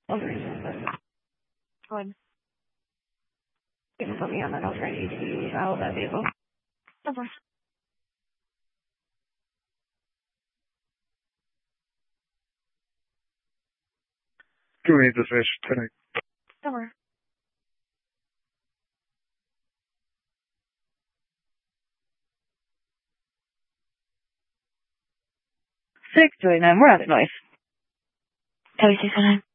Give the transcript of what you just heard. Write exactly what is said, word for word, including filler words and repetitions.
Good. You can put me on that. I'll try to see out of that vehicle. Over. Do we need this fish tonight? Over. Six, two, eight, nine, we're out of noise. W six oh nine.